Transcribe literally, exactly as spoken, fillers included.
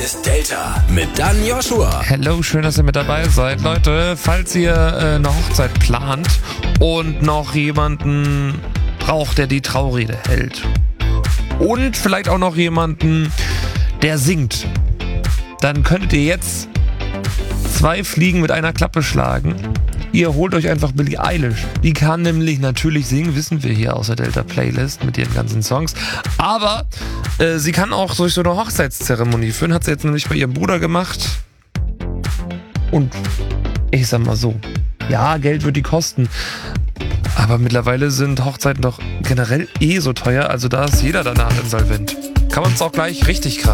Ist Delta mit Dan Joshua. Hello, schön, dass ihr mit dabei seid. Leute, falls ihr äh, eine Hochzeit plant und noch jemanden braucht, der die Traurede hält und vielleicht auch noch jemanden, der singt, dann könntet ihr jetzt zwei Fliegen mit einer Klappe schlagen. Ihr holt euch einfach Billie Eilish. Die kann nämlich natürlich singen, wissen wir hier aus der Delta-Playlist mit ihren ganzen Songs. Aber äh, sie kann auch durch so eine Hochzeitszeremonie führen. Hat sie jetzt nämlich bei ihrem Bruder gemacht. Und ich sag mal so, ja, Geld wird die kosten. Aber mittlerweile sind Hochzeiten doch generell eh so teuer. Also da ist jeder danach insolvent. Kann man es auch gleich richtig krass.